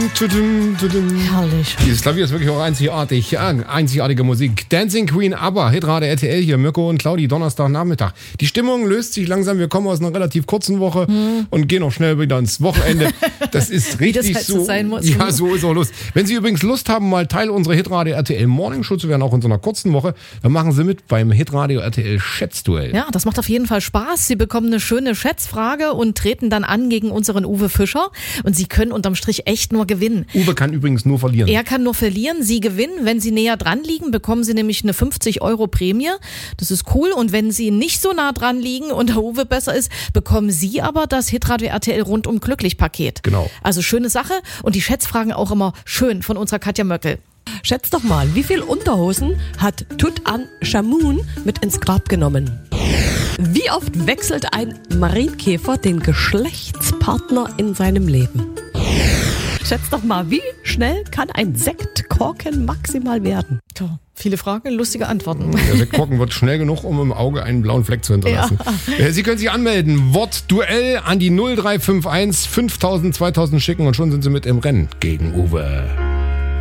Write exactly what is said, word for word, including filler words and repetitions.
tudum, tudum. Herrlich. Dieses Klavier ist wirklich auch einzigartig. Ja, einzigartige Musik. Dancing Queen, ABBA, Hitradio R T L hier. Mirko und Claudi, Donnerstagnachmittag. Die Stimmung löst sich langsam. Wir kommen aus einer relativ kurzen Woche hm. und gehen auch schnell wieder ins Wochenende. Das ist richtig Wie das halt so. so sein muss. Ja, so ist auch Lust. Wenn Sie übrigens Lust haben, mal Teil unserer Hitradio R T L Morning Show zu werden, auch in so einer kurzen Woche, dann machen Sie mit beim Hitradio R T L Schätzduell. Ja, das macht auf jeden Fall Spaß. Sie bekommen eine schöne Schätzfrage und treten dann an gegen unseren Uwe Fischer. Und Sie können unterm Strich echt nur gewinnen. Uwe kann übrigens nur verlieren. Er kann nur verlieren. Sie gewinnen. Wenn Sie näher dran liegen, bekommen Sie nämlich eine fünfzig Euro Prämie. Das ist cool. Und wenn Sie nicht so nah dran liegen und der Uwe besser ist, bekommen Sie aber das Hitradio R T L Rundum Glücklich Paket. Genau. Also schöne Sache. Und die Schätzfragen auch immer schön von unserer Katja Möckel. Schätzt doch mal, wie viel Unterhosen hat Tutanchamun mit ins Grab genommen? Wie oft wechselt ein Marienkäfer den Geschlechtspartner in seinem Leben? Schätzt doch mal, wie schnell kann ein Sektkorken maximal werden? Tja, viele Fragen, lustige Antworten. Der Sektkorken wird schnell genug, um im Auge einen blauen Fleck zu hinterlassen. Ja. Sie können sich anmelden. Wortduell an die null drei fünf eins fünftausend zweitausend schicken und schon sind Sie mit im Rennen gegen Uwe.